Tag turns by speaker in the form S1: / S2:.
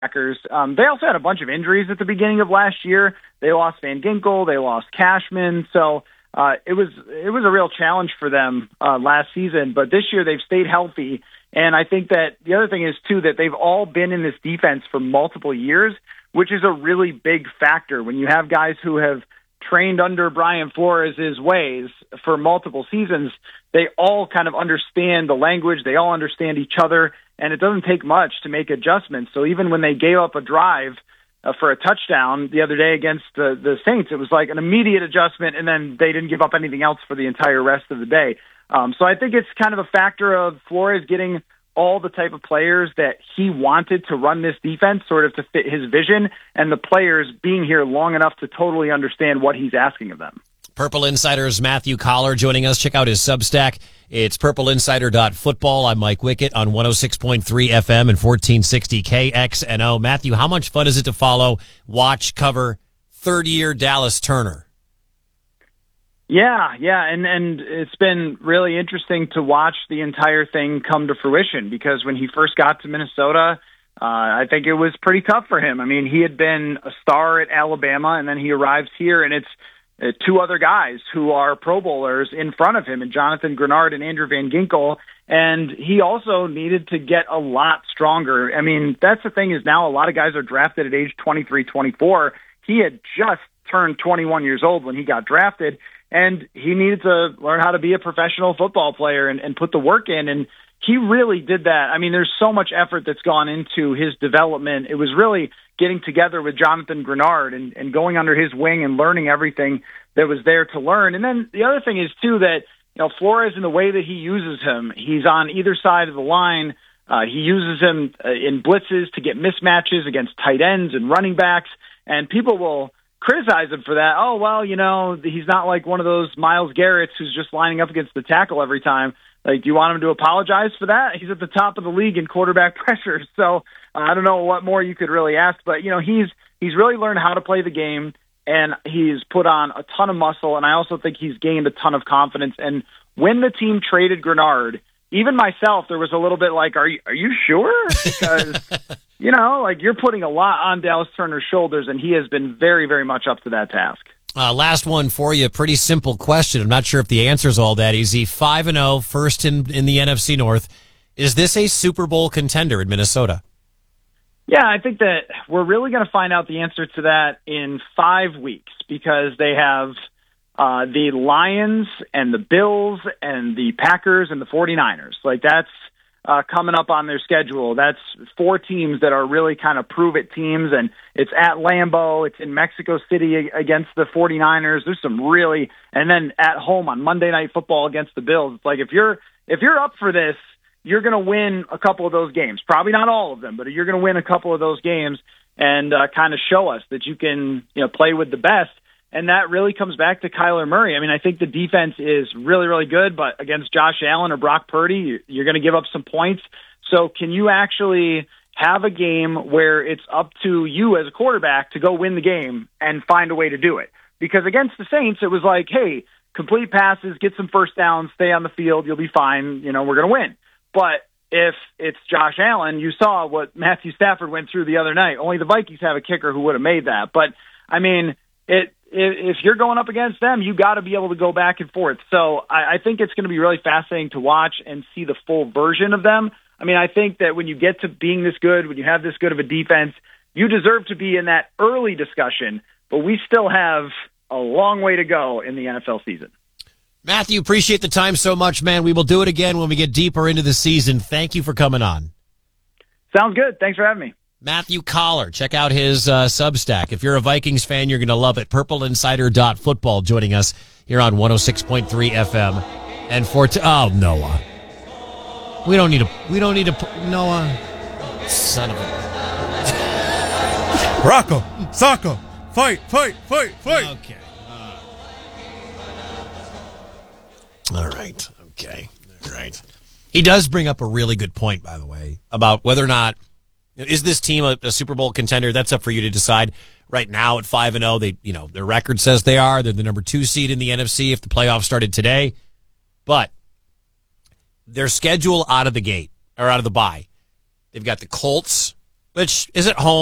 S1: Packers. They also had a bunch of injuries at the beginning of last year. They lost Van Ginkel, they lost Cashman, so it was a real challenge for them last season. But this year they've stayed healthy, and I think that the other thing is too that they've all been in this defense for multiple years, which is a really big factor when you have guys who have trained under Brian Flores' ways for multiple seasons. They all kind of understand the language, they all understand each other, and it doesn't take much to make adjustments. So even when they gave up a drive for a touchdown the other day against the Saints, it was like an immediate adjustment, and then they didn't give up anything else for the entire rest of the day. So I think it's kind of a factor of Flores getting all the type of players that he wanted to run this defense sort of to fit his vision, and the players being here long enough to totally understand what he's asking of them.
S2: Purple Insider's Matthew Collar joining us. Check out his Substack. It's purpleinsider.football. I'm Mike Wickett on 106.3 FM and 1460 KXNO. Matthew, how much fun is it to follow, watch, cover third-year Dallas Turner?
S1: Yeah, and it's been really interesting to watch the entire thing come to fruition, because when he first got to Minnesota, I think it was pretty tough for him. I mean, he had been a star at Alabama, and then he arrives here, and it's two other guys who are Pro Bowlers in front of him, and Jonathan Grenard and Andrew Van Ginkel, and he also needed to get a lot stronger. I mean, that's the thing is now a lot of guys are drafted at age 23, 24. He had just turned 21 years old when he got drafted, and he needed to learn how to be a professional football player and put the work in, and he really did that. I mean, there's so much effort that's gone into his development. It was really getting together with Jonathan Grenard and going under his wing and learning everything that was there to learn. And then the other thing is, too, that Flores, in the way that he uses him, he's on either side of the line. He uses him in blitzes to get mismatches against tight ends and running backs, and people will criticize him for that. Oh, well, he's not like one of those Myles Garretts who's just lining up against the tackle every time. Like, do you want him to apologize for that? He's at the top of the league in quarterback pressure. So I don't know what more you could really ask, but he's really learned how to play the game, and he's put on a ton of muscle. And I also think he's gained a ton of confidence. And when the team traded Grenard, even myself, there was a little bit like, are you sure? Because, you're putting a lot on Dallas Turner's shoulders, and he has been very, very much up to that task.
S2: Last one for you. Pretty simple question. I'm not sure if the answer is all that easy. 5-0, first in the NFC North. Is this a Super Bowl contender in Minnesota?
S1: Yeah, I think that we're really going to find out the answer to that in 5 weeks, because they have the Lions and the Bills and the Packers and the 49ers. Like, that's coming up on their schedule. That's 4 teams that are really kind of prove-it teams, and it's at Lambeau. It's in Mexico City against the 49ers. There's some really, and then at home on Monday Night Football against the Bills. It's like, if you're up for this, you're going to win a couple of those games. Probably not all of them, but you're going to win a couple of those games and kind of show us that you can play with the best. And that really comes back to Kyler Murray. I mean, I think the defense is really, really good, but against Josh Allen or Brock Purdy, you're going to give up some points. So can you actually have a game where it's up to you as a quarterback to go win the game and find a way to do it? Because against the Saints, it was like, hey, complete passes, get some first downs, stay on the field, you'll be fine, we're going to win. But if it's Josh Allen, you saw what Matthew Stafford went through the other night. Only the Vikings have a kicker who would have made that. But, I mean, if you're going up against them, you got to be able to go back and forth. So I think it's going to be really fascinating to watch and see the full version of them. I mean, I think that when you get to being this good, when you have this good of a defense, you deserve to be in that early discussion, but we still have a long way to go in the NFL season.
S2: Matthew, appreciate the time so much, man. We will do it again when we get deeper into the season. Thank you for coming on.
S1: Sounds good. Thanks for having me.
S2: Matthew Collar. Check out his Substack. If you're a Vikings fan, you're going to love it. Purpleinsider.football joining us here on 106.3 FM. And Noah. We don't need a Noah. Son of a...
S3: Rocco, Socko, fight.
S2: Okay. All right. Okay. All right. He does bring up a really good point, by the way, about whether or not is this team a Super Bowl contender. That's up for you to decide. Right now at 5-0, they their record says they are. They're the number 2 seed in the NFC if the playoffs started today. But their schedule out of the gate or out of the bye, they've got the Colts, which is at home.